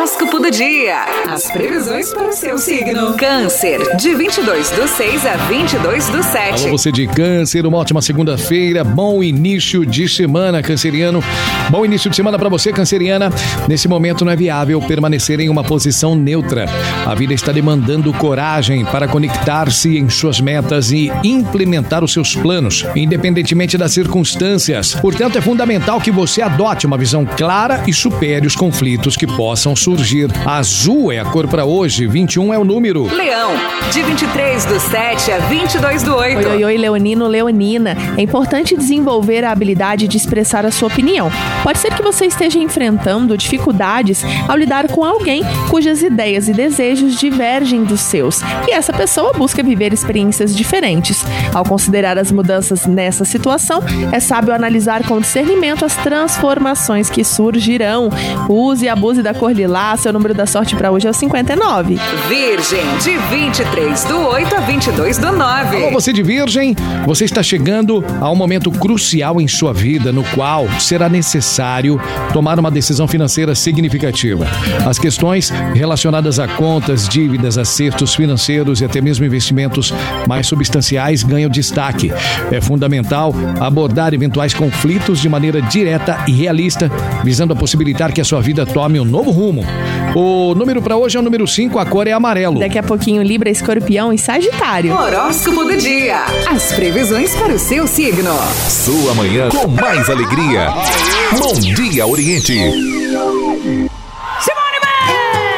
Horóscopo do dia. As previsões para o seu signo. Câncer, de 22/6 a 22/7. Alô, você de Câncer, uma ótima segunda-feira, bom início de semana, canceriano. Bom início de semana para você, canceriana. Nesse momento não é viável permanecer em uma posição neutra. A vida está demandando coragem para conectar-se em suas metas e implementar os seus planos, independentemente das circunstâncias. Portanto, é fundamental que você adote uma visão clara e supere os conflitos que possam surgir. Azul é a cor para hoje, 21 é o número. Leão, de 23/7 a 22/8. Oi, leonino, leonina. É importante desenvolver a habilidade de expressar a sua opinião. Pode ser que você esteja enfrentando dificuldades ao lidar com alguém cujas ideias e desejos divergem dos seus, e essa pessoa busca viver experiências diferentes. Ao considerar as mudanças nessa situação, é sábio analisar com discernimento as transformações que surgirão. Use e abuse da cor lilás. Seu número da sorte para hoje é o 59. Virgem, de 23/8 a 22/9. Alô, você de Virgem, você está chegando a um momento crucial em sua vida, no qual será necessário tomar uma decisão financeira significativa. As questões relacionadas a contas, dívidas, acertos financeiros e até mesmo investimentos mais substanciais ganham destaque. É fundamental abordar eventuais conflitos de maneira direta e realista, visando a possibilitar que a sua vida tome um novo rumo. O número para hoje é o número 5, a cor é amarelo. Daqui a pouquinho, Libra, Escorpião e Sagitário. Horóscopo do dia. As previsões para o seu signo. Sua manhã com mais alegria. Bom dia, Oriente.